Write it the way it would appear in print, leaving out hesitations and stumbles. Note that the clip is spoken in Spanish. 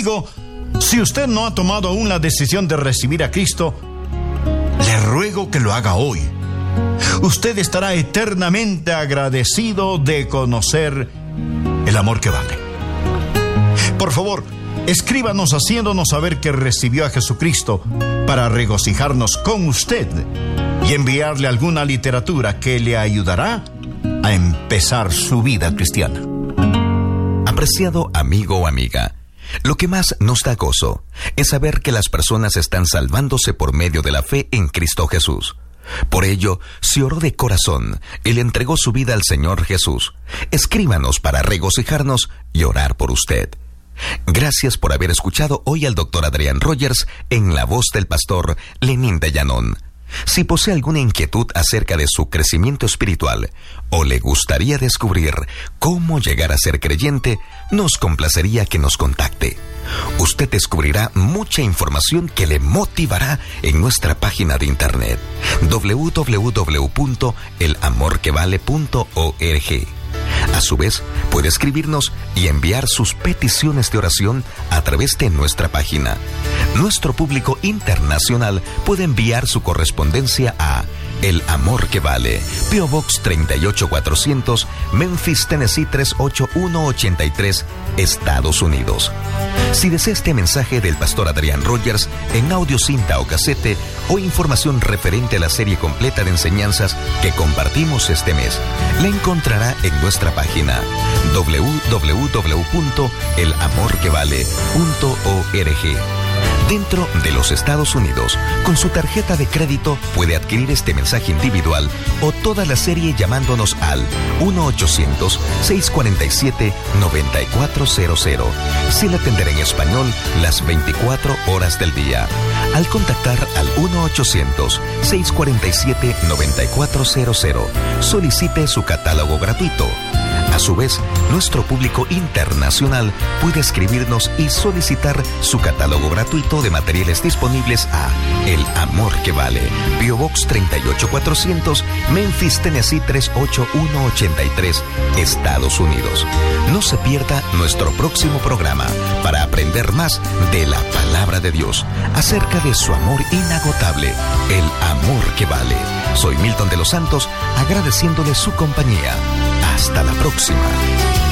Amigo, si usted no ha tomado aún la decisión de recibir a Cristo, le ruego que lo haga hoy. Usted estará eternamente agradecido de conocer el amor que vale. Por favor, escríbanos haciéndonos saber que recibió a Jesucristo para regocijarnos con usted y enviarle alguna literatura que le ayudará a empezar su vida cristiana. Apreciado amigo o amiga, lo que más nos da gozo es saber que las personas están salvándose por medio de la fe en Cristo Jesús. Por ello, si oró de corazón y le entregó su vida al Señor Jesús, escríbanos para regocijarnos y orar por usted. Gracias por haber escuchado hoy al Dr. Adrián Rogers en la voz del pastor Lenín de Llanón. Si posee alguna inquietud acerca de su crecimiento espiritual o le gustaría descubrir cómo llegar a ser creyente, nos complacería que nos contacte. Usted descubrirá mucha información que le motivará en nuestra página de internet www.elamorquevale.org. A su vez, puede escribirnos y enviar sus peticiones de oración a través de nuestra página. Nuestro público internacional puede enviar su correspondencia a El Amor que Vale, P.O. Box 38400, Memphis, Tennessee 38183, Estados Unidos. Si desea este mensaje del pastor Adrián Rogers en audio, cinta o casete, o información referente a la serie completa de enseñanzas que compartimos este mes, la encontrará en nuestra página www.elamorquevale.org. Dentro de los Estados Unidos, con su tarjeta de crédito puede adquirir este mensaje individual o toda la serie llamándonos al 1-800-647-9400. Se le atenderá en español las 24 horas del día. Al contactar al 1-800-647-9400, solicite su catálogo gratuito. A su vez, nuestro público internacional puede escribirnos y solicitar su catálogo gratuito de materiales disponibles a El Amor que Vale, P.O. Box 38400, Memphis, Tennessee 38183, Estados Unidos. No se pierda nuestro próximo programa para aprender más de la palabra de Dios, acerca de su amor inagotable, el amor que vale. Soy Milton de los Santos, agradeciéndole su compañía. Hasta la próxima.